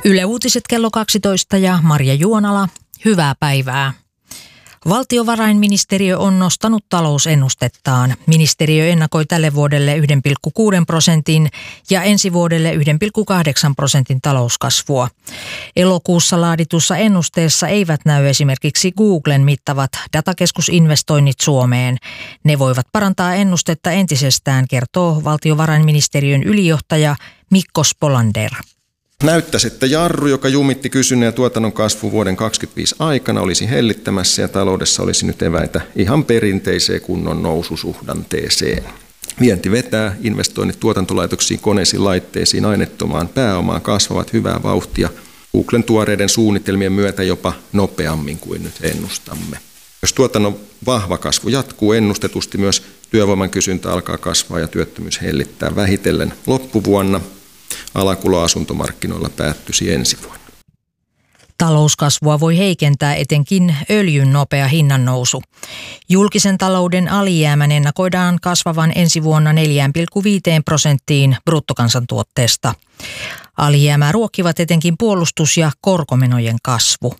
Yle Uutiset kello 12 ja Marja Juonala, hyvää päivää. Valtiovarainministeriö on nostanut talousennustettaan. Ministeriö ennakoi tälle vuodelle 1,6% ja ensi vuodelle 1,8% talouskasvua. Elokuussa laaditussa ennusteessa eivät näy esimerkiksi Googlen mittavat datakeskusinvestoinnit Suomeen. Ne voivat parantaa ennustetta entisestään, kertoo valtiovarainministeriön ylijohtaja Mikko Spolander. Näyttäisi, että jarru, joka jumitti kysynnän ja tuotannon kasvu vuoden 2025 aikana, olisi hellittämässä ja taloudessa olisi nyt eväitä ihan perinteiseen kunnon noususuhdanteeseen. Vienti vetää, investoinnit tuotantolaitoksiin, koneisiin, laitteisiin, aineettomaan pääomaan kasvavat hyvää vauhtia Googlen tuoreiden suunnitelmien myötä jopa nopeammin kuin nyt ennustamme. Jos tuotannon vahva kasvu jatkuu ennustetusti, myös työvoiman kysyntä alkaa kasvaa ja työttömyys hellittää vähitellen loppuvuonna. Alakulo asuntomarkkinoilla päättyisi ensi vuonna. Talouskasvua voi heikentää etenkin öljyn nopea hinnannousu. Julkisen talouden alijäämän ennakoidaan kasvavan ensi vuonna 4,5% bruttokansantuotteesta. Alijäämää ruokkivat etenkin puolustus- ja korkomenojen kasvu.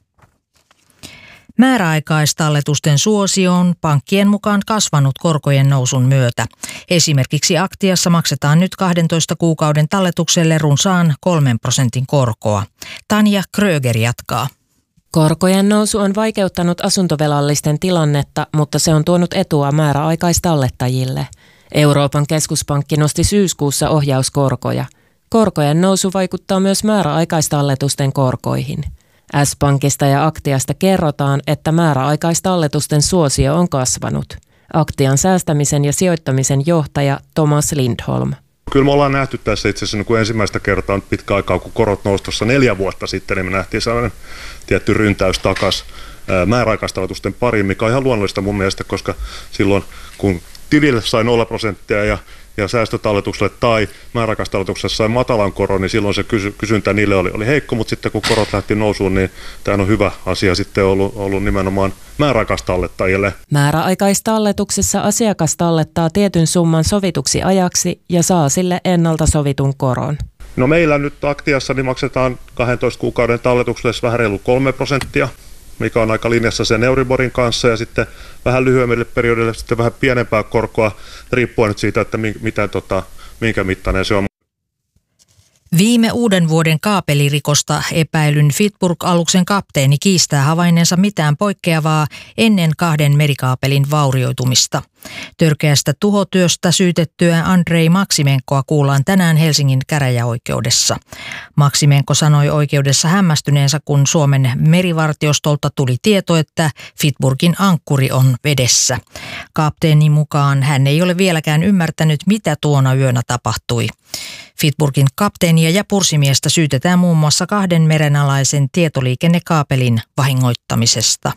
Määräaikaistalletusten suosio on pankkien mukaan kasvanut korkojen nousun myötä. Esimerkiksi Aktiassa maksetaan nyt 12 kuukauden talletukselle runsaan 3% korkoa. Tanja Kröger jatkaa. Korkojen nousu on vaikeuttanut asuntovelallisten tilannetta, mutta se on tuonut etua määräaikaistallettajille. Euroopan keskuspankki nosti syyskuussa ohjauskorkoja. Korkojen nousu vaikuttaa myös määräaikaistalletusten korkoihin. S-Pankista ja Aktiasta kerrotaan, että määräaikaistalletusten suosio on kasvanut. Aktian säästämisen ja sijoittamisen johtaja Thomas Lindholm. Kyllä me ollaan nähty tässä itse asiassa niin kuin ensimmäistä kertaa pitkä aikaa, kun korot nousi tuossa 4 vuotta sitten, niin me nähtiin sellainen tietty ryntäys takaisin määräaikaistalletusten pariin, mikä on ihan luonnollista mun mielestä, koska silloin kun tilille sai 0% ja säästötalletukselle tai määräaikaistalletukselle sai matalan koron, niin silloin se kysyntä niille oli heikko, mutta sitten kun korot lähti nousuun, niin tämä on hyvä asia sitten ollut nimenomaan määräaikaistallettajille. Määräaikaistalletuksessa asiakas tallettaa tietyn summan sovituksi ajaksi ja saa sille ennalta sovitun koron. No meillä nyt Aktiassa niin maksetaan 12 kuukauden talletukselle vähän reilu 3%. Mikä on aika linjassa sen Euriborin kanssa, ja sitten vähän lyhyemmille periodille sitten vähän pienempää korkoa, riippuen nyt siitä, että minkä mittainen se on. Viime uuden vuoden kaapelirikosta epäilyn Fitburg-aluksen kapteeni kiistää havainneensa mitään poikkeavaa ennen 2 merikaapelin vaurioitumista. Törkeästä tuhotyöstä syytettyä Andrei Maksimenkoa kuullaan tänään Helsingin käräjäoikeudessa. Maksimenko sanoi oikeudessa hämmästyneensä, kun Suomen merivartiostolta tuli tieto, että Fitburgin ankkuri on vedessä. Kapteenin mukaan hän ei ole vieläkään ymmärtänyt, mitä tuona yönä tapahtui. Fitburgin kapteenia ja pursimiestä syytetään muun muassa 2 merenalaisen tietoliikennekaapelin vahingoittamisesta.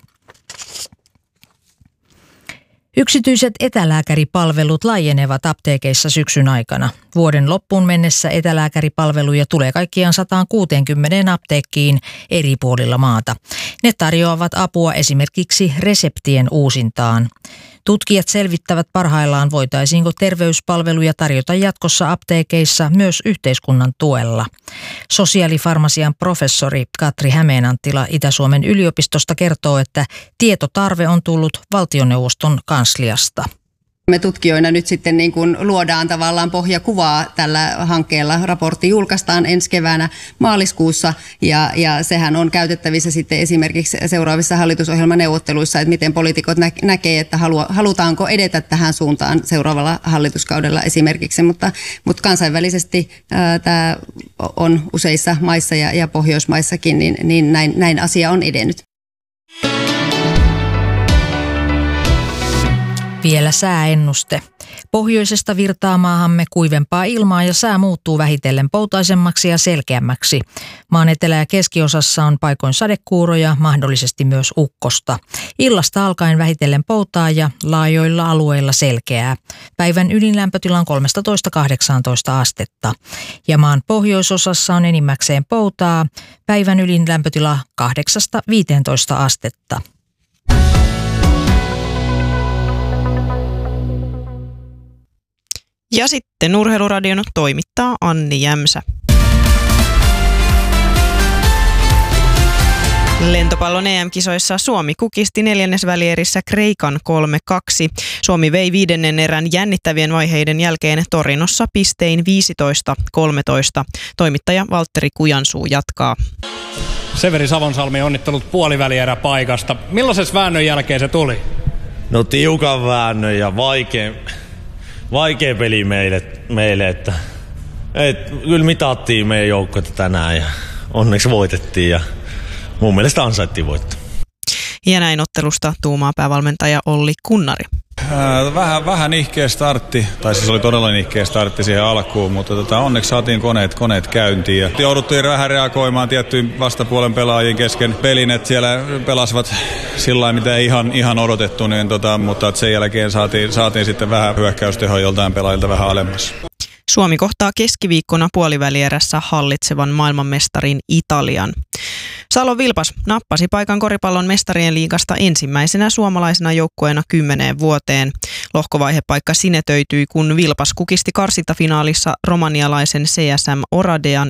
Yksityiset etälääkäripalvelut laajenevat apteekeissa syksyn aikana. Vuoden loppuun mennessä etälääkäripalveluja tulee kaikkiaan 160 apteekkiin eri puolilla maata. Ne tarjoavat apua esimerkiksi reseptien uusintaan. Tutkijat selvittävät parhaillaan, voitaisiinko terveyspalveluja tarjota jatkossa apteekeissa myös yhteiskunnan tuella. Sosiaalifarmasian professori Katri Hämeenanttila Itä-Suomen yliopistosta kertoo, että tietotarve on tullut valtioneuvoston kansliasta. Me tutkijoina nyt sitten niin kuin luodaan tavallaan pohjakuvaa tällä hankkeella. Raportti julkaistaan ensi keväänä maaliskuussa ja sehän on käytettävissä sitten esimerkiksi seuraavissa hallitusohjelmaneuvotteluissa, että miten poliitikot näkee, että halutaanko edetä tähän suuntaan seuraavalla hallituskaudella esimerkiksi, mutta kansainvälisesti tämä on useissa maissa ja Pohjoismaissakin, niin näin asia on edennyt. Vielä sääennuste. Pohjoisesta virtaa maahamme kuivempaa ilmaa ja sää muuttuu vähitellen poutaisemmaksi ja selkeämmäksi. Maan etelä- ja keskiosassa on paikoin sadekuuroja, mahdollisesti myös ukkosta. Illasta alkaen vähitellen poutaa ja laajoilla alueilla selkeää. Päivän ydinlämpötila on 13–18 astetta. Ja maan pohjoisosassa on enimmäkseen poutaa. Päivän ydinlämpötila 8–15 astetta. Ja sitten Urheiluradion toimittaa Anni Jämsä. Lentopallon EM-kisoissa Suomi kukisti neljännesvälierissä Kreikan 3-2. Suomi vei 5. erän jännittävien vaiheiden jälkeen Torinossa pistein 15-13. Toimittaja Valtteri Kujansuu jatkaa. Severi Savonsalmi onnittelut puolivälieräpaikasta. Millaisen väännön jälkeen se tuli? No tiukan väännön ja vaikea peli meille että kyllä mitattiin meidän joukkoita tänään ja onneksi voitettiin ja mun mielestä ansaittiin voittaa. Ja näin ottelusta tuumaa päävalmentaja Olli Kunnari. Vähän nihkeä startti, tai siis oli todella nihkeä startti siihen alkuun, mutta onneksi saatiin koneet käyntiin. Ja jouduttiin vähän reagoimaan tiettyyn vastapuolen pelaajien kesken pelin, että siellä pelasivat sillä lailla, mitä ei ihan odotettu, niin mutta sen jälkeen saatiin sitten vähän hyökkäystehoa joltain pelaajilta vähän alemmas. Suomi kohtaa keskiviikkona puolivälierässä hallitsevan maailmanmestarin Italian. Salon Vilpas nappasi paikan koripallon mestarien liigasta ensimmäisenä suomalaisena joukkueena 10 vuoteen. Lohkovaihepaikka sinetöityi, kun Vilpas kukisti karsintafinaalissa romanialaisen CSM Oradean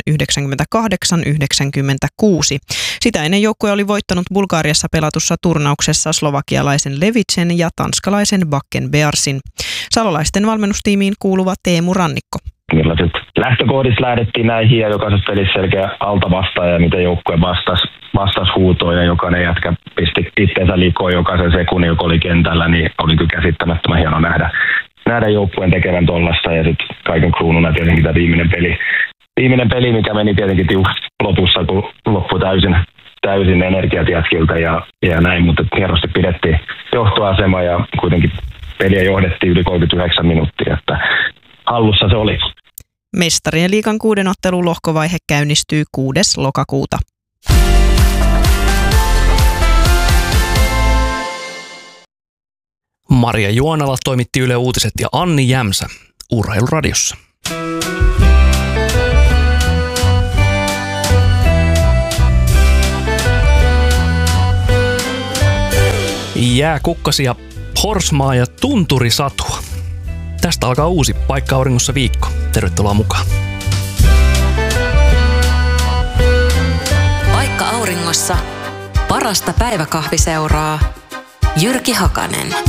98-96. Sitä ennen joukkue oli voittanut Bulgariassa pelatussa turnauksessa slovakialaisen Levitsen ja tanskalaisen Bakken Bearsin. Salolaisten valmennustiimiin kuuluva Teemu Rannikko. Millaiset lähtökohdista lähdettiin näihin ja jokaisessa pelissä selkeä altavastaaja, miten joukkue vastasi huutoon ja jokainen jätkä pisti itseensä liikoon jokaisen sekunnin, joka oli kentällä, niin oli kyllä käsittämättömän hieno nähdä joukkueen tekevän tollasta ja sitten kaiken kruununa tietenkin tämä viimeinen peli, mikä meni tietenkin lopussa, kun loppui täysin energiat jätkiltä ja näin, mutta hienosti pidettiin johtoasema ja kuitenkin peliä johdettiin yli 39 minuuttia, että hallussa se oli. Mestarien liigan 6. ottelun lohkovaihe käynnistyy 6. lokakuuta. Maria Juonala toimitti Yle Uutiset ja Anni Jämsä Urheiluradiossa. Jääkukkasia, horsmaa ja tunturisatua. Tästä alkaa uusi Paikka Auringossa -viikko. Tervetuloa mukaan. Paikka Auringossa. Parasta päiväkahviseuraa. Jyrki Hakanen.